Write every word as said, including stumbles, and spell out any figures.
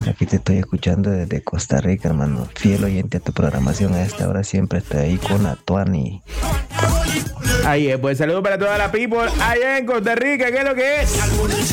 Aquí te estoy escuchando desde Costa Rica, hermano. Fiel oyente a tu programación. A esta hora siempre estoy ahí con Atuani. Ahí es, pues saludos para toda la people allá en Costa Rica, ¿qué es lo que es?